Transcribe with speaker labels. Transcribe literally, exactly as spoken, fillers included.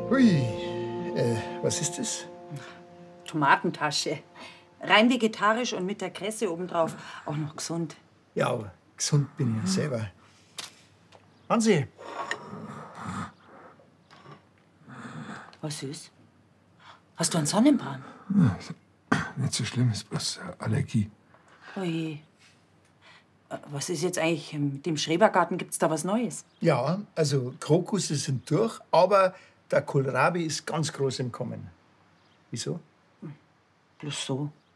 Speaker 1: Hui, äh, was ist das?
Speaker 2: Tomatentasche. Rein vegetarisch und mit der Kresse obendrauf. Auch noch gesund.
Speaker 1: Ja, aber gesund bin ich ja selber. Hansi.
Speaker 2: Was ist? Hast du einen Sonnenbrand?
Speaker 3: Nicht so schlimm, ist bloß Allergie.
Speaker 2: Oje. Was ist jetzt eigentlich mit dem Schrebergarten? Gibt's da was Neues?
Speaker 1: Ja, also Krokusse sind durch, aber der Kohlrabi ist ganz groß im Kommen. Wieso?
Speaker 2: Bloß so.